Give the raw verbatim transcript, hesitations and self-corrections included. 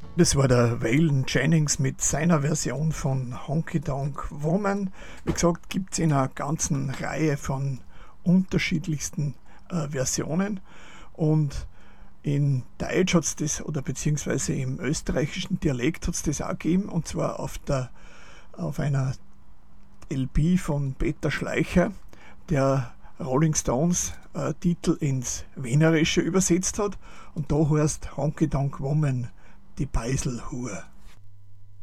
Das war der Waylon Jennings mit seiner Version von Honky Tonk Woman. Wie gesagt, gibt es in einer ganzen Reihe von unterschiedlichsten äh, Versionen. Und in Deutsch hat es das, oder beziehungsweise im österreichischen Dialekt hat es das auch gegeben, und zwar auf, der, auf einer L P von Peter Schleicher, der Rolling Stones äh, Titel ins Wienerische übersetzt hat. Und da heißt Honky Tonk Woman die Beiselhure.